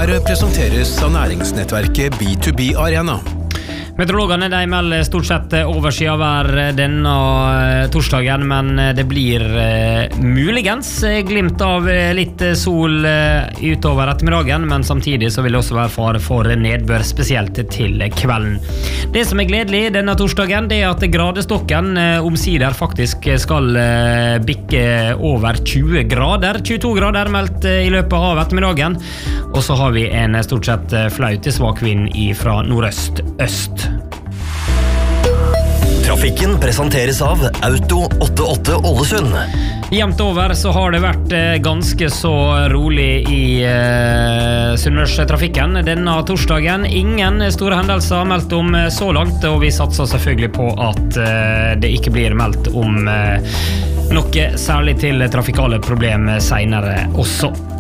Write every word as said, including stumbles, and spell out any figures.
Her presenteres av næringsnettverket B to B Arena. Meteorologene de melder stort sett overskyet av vær denne torsdagen, men det blir eh, muligens glimt av litt sol eh, utover ettermiddagen, men samtidig så vil det også være fare for nedbør, spesielt til kvelden. Det som er gledelig denne torsdagen, det er at gradestokken eh, omsider faktisk skal eh, bikke over tjue grader. tjueto grader meldt eh, i løpet av ettermiddagen, og så har vi en stort sett flaut til svak vind fra nordøst-øst. Trafikken presenteres av Auto åttiåtte Ålesund. Jevnt over så har det vært ganske så rolig i eh, Sunnmørstrafikken denne torsdagen. Ingen store hendelser meldt om så langt, og vi satser selvfølgelig på at eh, det ikke blir meldt om eh, noe særlig til trafikale problemer senere også.